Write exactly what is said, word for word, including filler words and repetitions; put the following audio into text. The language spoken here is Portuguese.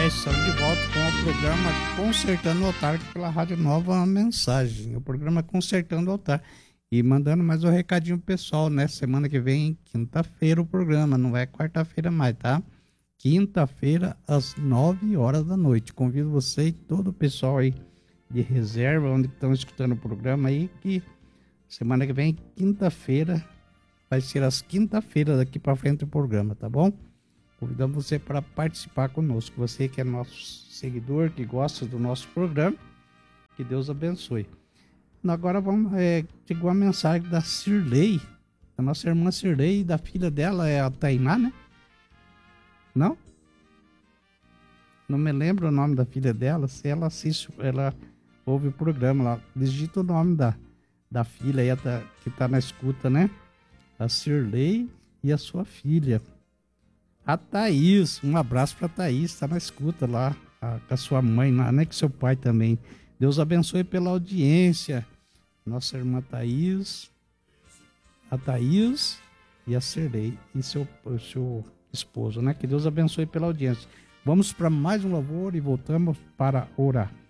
Estamos de volta com o programa Consertando o Altar pela Rádio Nova Mensagem. O programa Consertando o Altar. E mandando mais um recadinho pro pessoal, né? Semana que vem, quinta-feira, o programa. Não é quarta-feira mais, tá? Quinta-feira, às nove horas da noite. Convido você e todo o pessoal aí de reserva, onde estão escutando o programa aí, que semana que vem, quinta-feira, vai ser às quinta-feiras daqui para frente o programa, tá bom? Convidamos você para participar conosco. Você que é nosso seguidor, que gosta do nosso programa, que Deus abençoe. Agora vamos, é, chegou a mensagem da Cirlei, da nossa irmã Cirlei, da filha dela, é a Tainá, né? Não? Não me lembro o nome da filha dela. Se ela assiste, ela ouve o programa lá, digita o nome da, da filha aí, da, que tá na escuta, né? A Cirlei e a sua filha. A Thaís, um abraço pra Thaís, tá na escuta lá, a, com a sua mãe, né? Com seu pai também. Deus abençoe pela audiência. Nossa irmã Thaís, a Thaís e a Cirlei e seu, seu esposo, né? Que Deus abençoe pela audiência. Vamos para mais um louvor e voltamos para orar.